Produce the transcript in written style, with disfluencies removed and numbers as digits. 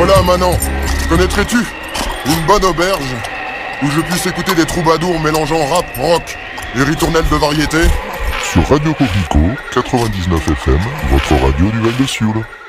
Voilà Manon, connaîtrais-tu une bonne auberge où je puisse écouter des troubadours mélangeant rap, rock et ritournelles de variété? Sur Radio Coquelicot, 99 FM, votre radio du Val de Sioule.